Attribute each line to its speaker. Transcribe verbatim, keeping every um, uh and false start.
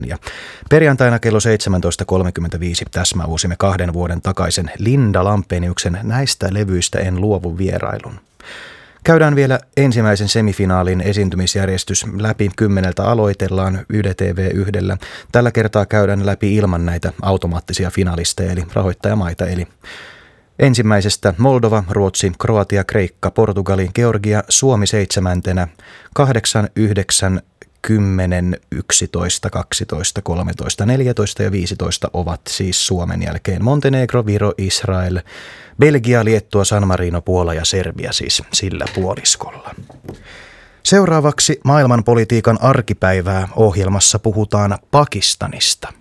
Speaker 1: Ja perjantaina kello seitsemäntoista kolmekymmentäviisi täsmäuusimme kahden vuoden takaisen Linda Lampeniuksen Näistä levyistä en luovu vierailun. Käydään vielä ensimmäisen semifinaalin esiintymisjärjestys läpi. Kymmeneltä aloitellaan Yle T V yhdellä. Tällä kertaa käydään läpi ilman näitä automaattisia finalisteja eli rahoittajamaita. Eli ensimmäisestä Moldova, Ruotsi, Kroatia, Kreikka, Portugali, Georgia, Suomi seitsemäntenä, kahdeksan, yhdeksän, kymmenen, yksitoista, kaksitoista, kolmetoista, neljätoista ja viisitoista ovat siis Suomen jälkeen Montenegro, Viro, Israel, Belgia, Liettua, San Marino, Puola ja Serbia siis sillä puoliskolla. Seuraavaksi maailmanpolitiikan arkipäivää ohjelmassa puhutaan Pakistanista.